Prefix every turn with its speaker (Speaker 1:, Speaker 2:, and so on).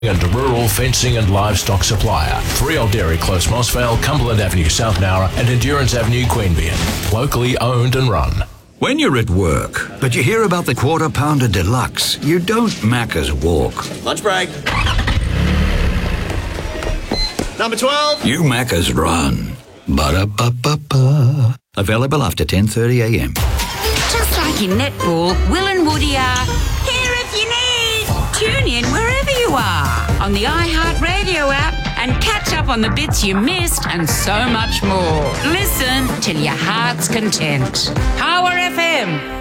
Speaker 1: and rural fencing and livestock supplier. 3 Old Dairy Close Mossvale, Cumberland Avenue South Nowra and Endurance Avenue Queanbeyan. Locally owned and run.
Speaker 2: When you're at work, but you hear about the Quarter Pounder Deluxe, you don't Macca's walk.
Speaker 3: Lunch break. Number 12.
Speaker 2: You Macca's run. Ba-da-ba-ba-ba. Available after 10:30am.
Speaker 4: Just like in netball, Will and Woody are here if you need. Tune in wherever you are on the iHeartRadio app and catch up on the bits you missed and so much more. Listen till your heart's content. Power FM.